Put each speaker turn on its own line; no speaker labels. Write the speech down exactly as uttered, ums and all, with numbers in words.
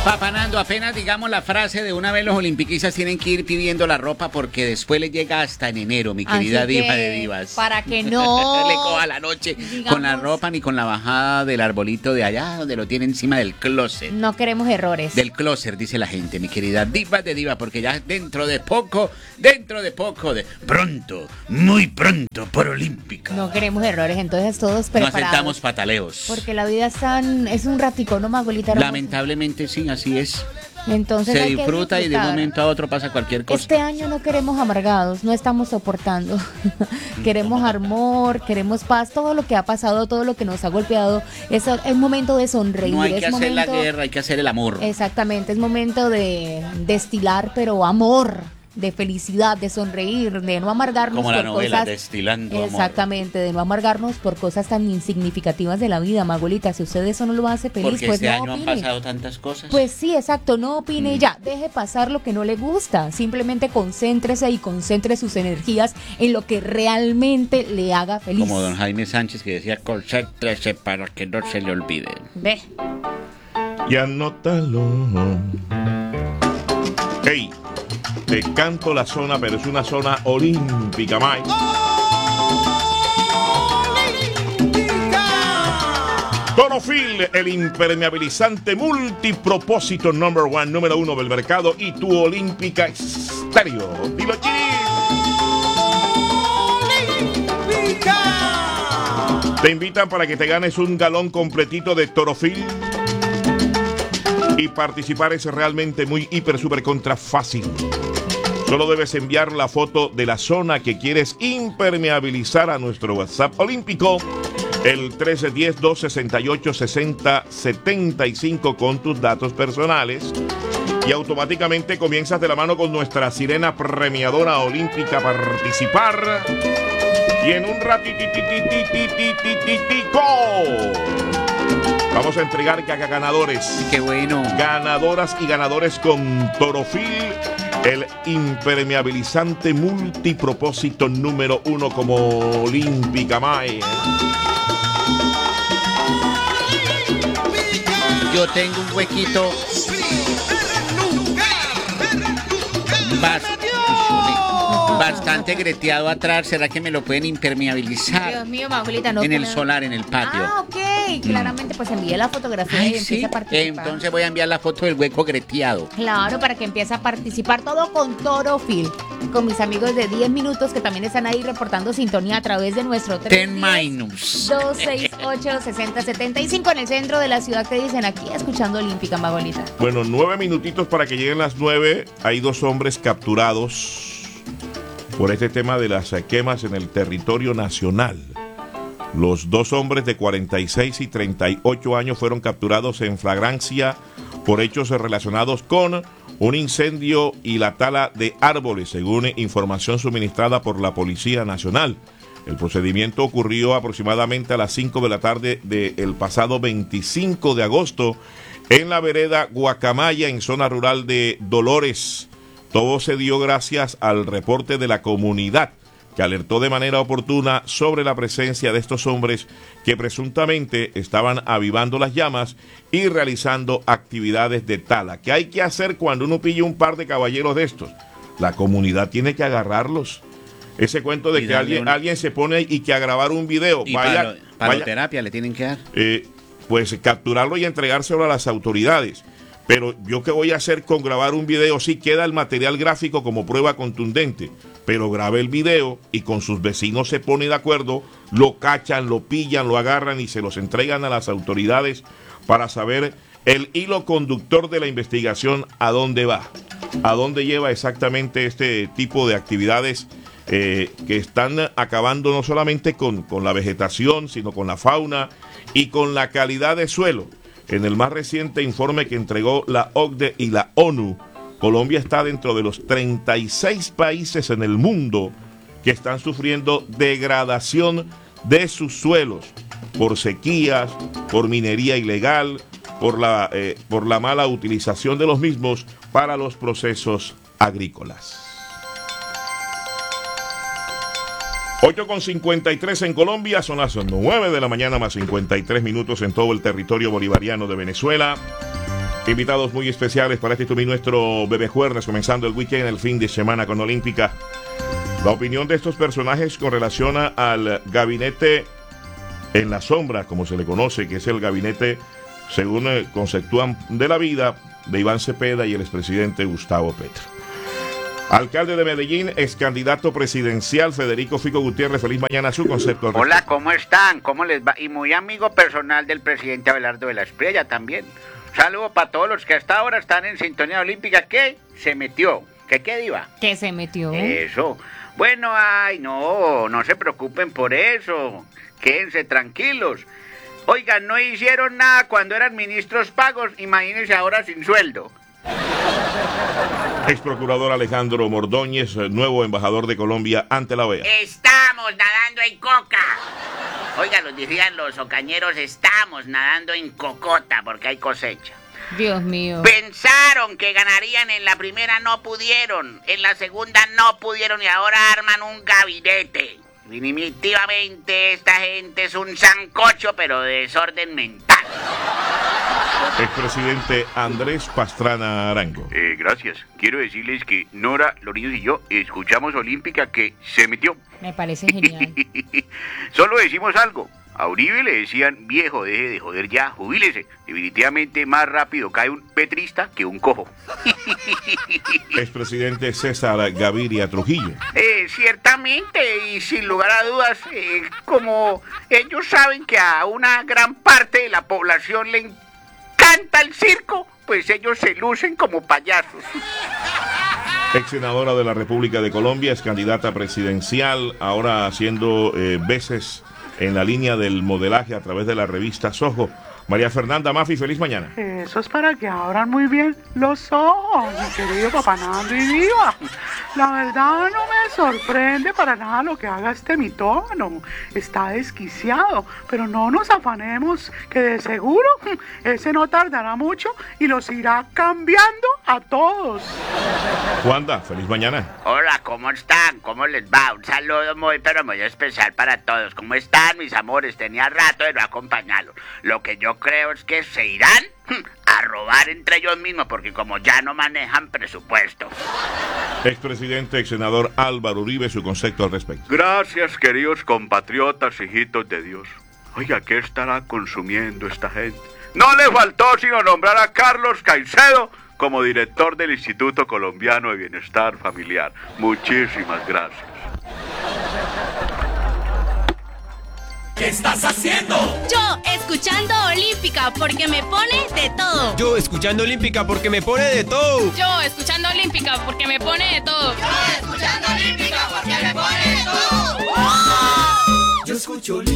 Papá Nando, apenas digamos la frase de una vez los olimpiquistas tienen que ir pidiendo la ropa porque después les llega hasta en enero, mi querida
Así
diva
que,
de divas.
para que no
le coja la noche
digamos,
con la ropa ni con la bajada del arbolito de allá donde lo tiene encima del closet.
No queremos errores.
Del closet, dice la gente, mi querida diva de diva, porque ya dentro de poco, dentro de poco, de pronto, muy pronto, por Olímpica.
No queremos errores, entonces todos preparados.
No aceptamos pataleos.
Porque la vida es tan, es un ratico, ¿no, Magolita?
Lamentablemente sí, así es.
Entonces
se
hay
disfruta
que
y de un momento a otro pasa cualquier cosa.
Este año no queremos amargados, no estamos soportando. Queremos amor, queremos paz, todo lo que ha pasado, todo lo que nos ha golpeado, es el momento de sonreír.
No hay que
es
hacer
momento,
la guerra, hay que hacer el amor.
Exactamente, es momento de destilar, pero amor, de felicidad, de sonreír, de no amargarnos
como
por
la novela,
cosas.
Destilando
Exactamente, amor. De no amargarnos por cosas tan insignificativas de la vida, Magolita. Si usted eso no lo hace feliz,
porque
pues
este
no
año
opine.
han pasado tantas cosas.
Pues sí, exacto, no opine
Mm.
ya, deje pasar lo que no le gusta, simplemente concéntrese y concentre sus energías en lo que realmente le haga feliz.
Como don Jaime Sánchez que decía, concéntrese para que no se le olvide.
Ve.
Y anótalo. Hey, te canto la zona, pero es una zona olímpica, Mike. Torofil, el impermeabilizante multipropósito number one, número uno del mercado, y tu Olímpica Estéreo. Dilo, Chiri. Te invitan para que te ganes un galón completito de Torofil. Y participar es realmente muy hiper super contra fácil. Solo debes enviar la foto de la zona que quieres impermeabilizar a nuestro WhatsApp olímpico, el trece diez, doscientos sesenta y ocho, sesenta setenta y cinco con tus datos personales. Y automáticamente comienzas de la mano con nuestra sirena premiadora olímpica a participar. Y en un ratitititititititico vamos a entregar caca ganadores.
Qué bueno.
Ganadoras y ganadores con Torofil, el impermeabilizante multipropósito número uno como Olímpica Mae.
Yo tengo un huequito. Bas- Bastante greteado atrás. ¿Será que me lo pueden impermeabilizar?
Dios mío, Magolita, no.
En el
pone-
solar, en el patio.
Ah, ok, claramente, pues envíe la fotografía
Ay,
y empiece
sí.
a participar.
Entonces voy a enviar la foto del hueco greteado.
Claro, para que empiece a participar todo con Torofil, con mis amigos de diez minutos que también están ahí reportando sintonía a través de nuestro
Ten minus.
dos seis ocho, seis cero siete cinco en el centro de la ciudad que dicen aquí escuchando Olímpica, Magolita.
Bueno, nueve minutitos para que lleguen las nueve. Hay dos hombres capturados por este tema de las quemas en el territorio nacional. Los dos hombres de cuarenta y seis y treinta y ocho años fueron capturados en flagrancia por hechos relacionados con un incendio y la tala de árboles, según información suministrada por la Policía Nacional. El procedimiento ocurrió aproximadamente a las cinco de la tarde del pasado veinticinco de agosto en la vereda Guacamaya, en zona rural de Dolores. Todo se dio gracias al reporte de la comunidad, que alertó de manera oportuna sobre la presencia de estos hombres que presuntamente estaban avivando las llamas y realizando actividades de tala. ¿Qué hay que hacer cuando uno pilla un par de caballeros de estos? La comunidad tiene que agarrarlos. Ese cuento de
Y
que
darle
alguien,
un-
alguien se pone y que a grabar un video,
Y
vaya,
palo- paloterapia
vaya,
le tienen que dar.
eh, pues capturarlo y entregárselo a las autoridades. Pero yo qué voy a hacer con grabar un video, sí queda el material gráfico como prueba contundente, pero grabe el video y con sus vecinos se pone de acuerdo, lo cachan, lo pillan, lo agarran y se los entregan a las autoridades para saber el hilo conductor de la investigación, a dónde va, a dónde lleva exactamente este tipo de actividades eh, que están acabando no solamente con, con la vegetación, sino con la fauna y con la calidad de suelo. En el más reciente informe que entregó la O C D E y la ONU, Colombia está dentro de los treinta y seis países en el mundo que están sufriendo degradación de sus suelos por sequías, por minería ilegal, por la, eh, por la mala utilización de los mismos para los procesos agrícolas. ocho con cincuenta y tres en Colombia, son las nueve de la mañana más cincuenta y tres minutos en todo el territorio bolivariano de Venezuela. Invitados muy especiales para este y nuestro Bebé Jueves, comenzando el weekend, el fin de semana con Olímpica. La opinión de estos personajes con relación al gabinete en la sombra, como se le conoce, que es el gabinete, según eh, conceptúan, de la vida de Iván Cepeda y el expresidente Gustavo Petro. Alcalde de Medellín, ex candidato presidencial Federico Fico Gutiérrez, feliz mañana, su concepto.
Hola, ¿cómo están? ¿Cómo les va? Y muy amigo personal del presidente Abelardo de la Espriella también. Saludo para todos los que hasta ahora están en sintonía olímpica. ¿Qué? Se metió. ¿Qué qué, diva?
¿Qué se metió?
Eso. Bueno, ay, no, no se preocupen por eso. Quédense tranquilos. Oigan, no hicieron nada cuando eran ministros pagos. Imagínense ahora sin sueldo.
Ex procurador Alejandro Mordóñez, nuevo embajador de Colombia ante la O E A.
Estamos nadando en coca. Oigan, los decían los ocañeros, estamos nadando en cocota porque hay cosecha.
Dios mío.
Pensaron que ganarían en la primera, no pudieron. En la segunda no pudieron y ahora arman un gabinete. Definitivamente esta gente es un sancocho, pero de desorden mental.
Expresidente Andrés Pastrana Arango.
Eh, gracias. Quiero decirles que Nora, los niños y yo escuchamos Olímpica que se metió.
Me parece genial.
Solo decimos algo. A Uribe le decían, viejo, deje de joder ya, jubílese. Definitivamente más rápido cae un petrista que un cojo.
Expresidente César Gaviria Trujillo.
Eh, ciertamente, y sin lugar a dudas, eh, como ellos saben que a una gran parte de la población le encanta el circo, pues ellos se lucen como payasos.
Ex senadora de la República de Colombia, es candidata presidencial, ahora haciendo eh, veces en la línea del modelaje a través de la revista Soho. María Fernanda Mafi, feliz mañana.
Eso es para que abran muy bien los ojos, mi querido papá Nando y Diva. La verdad no me sorprende para nada lo que haga este mitómano. Está desquiciado, pero no nos afanemos, que de seguro ese no tardará mucho y los irá cambiando a todos.
Juanda, feliz mañana.
Hola, ¿cómo están? ¿Cómo les va? Un saludo muy, pero muy especial para todos. ¿Cómo están, mis amores? Tenía rato de no acompañarlos. Lo que yo creo es que se irán a robar entre ellos mismos, porque como ya no manejan presupuesto.
Expresidente, ex senador Álvaro Uribe, su concepto al respecto.
Gracias, queridos compatriotas, hijitos de Dios. Oiga, ¿qué estará consumiendo esta gente? No le faltó sino nombrar a Carlos Caicedo como director del Instituto Colombiano de Bienestar Familiar. Muchísimas gracias.
¿Qué estás haciendo?
Yo, escuchando Olímpica, porque me pone de todo.
Yo escuchando Olímpica porque me pone de todo.
Yo, escuchando Olímpica, porque me pone de todo.
Yo escuchando Olímpica porque me pone de todo. Yo escucho Olímpica.